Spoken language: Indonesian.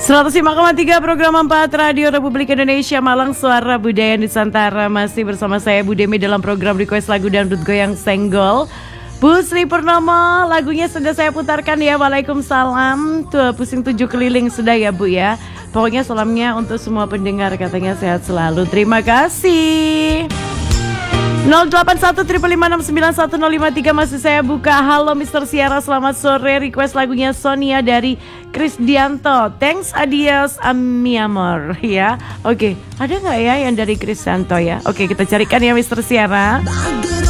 105,3 program 4 Radio Republik Indonesia Malang, Suara Budaya Nusantara. Masih bersama saya Bu Demi dalam program Request Lagu Dangdut Goyang Senggol. Bu Sri Purnomo, lagunya sudah saya putarkan ya. Waalaikumsalam. Tuh, pusing 7 keliling sudah ya Bu ya. Pokoknya salamnya untuk semua pendengar, katanya sehat selalu. Terima kasih. 081 556 9153 masih saya buka. Halo Mr. Siara, selamat sore. Request lagunya Sonia dari Krisdianto. Thanks, adios, mi amor. Ya, oke. Ada nggak ya yang dari Krisdianto ya? Oke, kita carikan ya Mr. Siara.